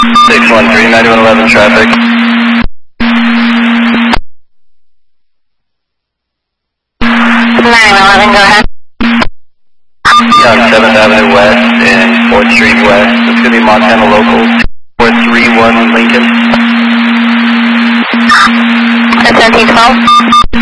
613, 9111 traffic. 9111, go ahead. On 7th Avenue West and 4th Street West. It's going to be Montana Local 431 Lincoln. That's 1712.